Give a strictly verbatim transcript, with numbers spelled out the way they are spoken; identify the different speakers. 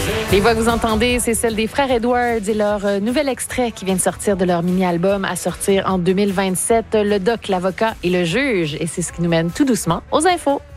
Speaker 1: Les voix que vous entendez, c'est celle des frères Edwards et leur euh, nouvel extrait qui vient de sortir de leur mini-album à sortir en deux mille vingt-sept, Le Doc, l'avocat et le juge. Et c'est ce qui nous mène tout doucement aux infos.